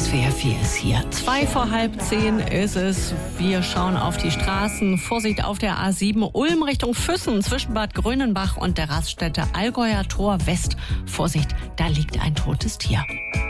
SWR 4 ist hier. 9:02 ist es. Wir schauen auf die Straßen. Vorsicht auf der A7 Ulm Richtung Füssen zwischen Bad Grönenbach und der Raststätte Allgäuer Tor West. Vorsicht, da liegt ein totes Tier.